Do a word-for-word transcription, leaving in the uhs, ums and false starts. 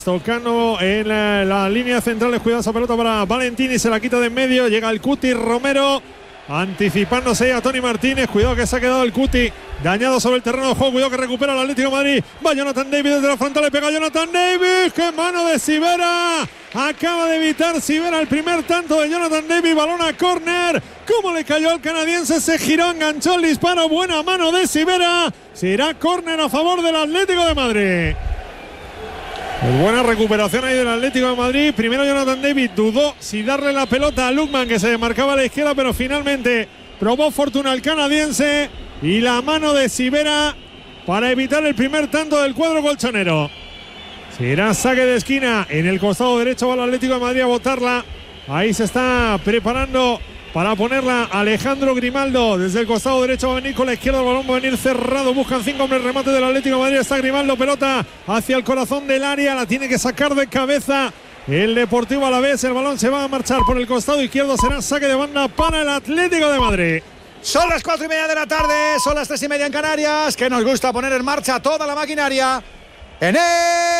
Tocando en la, la línea central, cuidado esa pelota para Valentini, se la quita de en medio, llega el Cuti Romero, anticipándose a Tony Martínez, cuidado que se ha quedado el Cuti dañado sobre el terreno de juego, cuidado que recupera el Atlético de Madrid, va Jonathan David desde la frontal, le pega Jonathan David, qué mano de Sivera, acaba de evitar Sivera el primer tanto de Jonathan David, balón a córner, cómo le cayó al canadiense, se giró, enganchó el disparo, buena mano de Sivera, será córner a favor del Atlético de Madrid. Pues buena recuperación ahí del Atlético de Madrid. Primero Jonathan David dudó si darle la pelota a Lukman, que se demarcaba a la izquierda, pero finalmente probó fortuna el canadiense y la mano de Sivera para evitar el primer tanto del cuadro colchonero. Será saque de esquina en el costado derecho, va el Atlético de Madrid a botarla. Ahí se está preparando para ponerla Alejandro Grimaldo. Desde el costado derecho va a venir con la izquierda, el balón va a venir cerrado, buscan cinco hombres, remate del Atlético de Madrid, está Grimaldo, pelota hacia el corazón del área, la tiene que sacar de cabeza el Deportivo Alavés, el balón se va a marchar por el costado izquierdo, será saque de banda para el Atlético de Madrid. Son las cuatro y media de la tarde, son las tres y media en Canarias, que nos gusta poner en marcha toda la maquinaria en el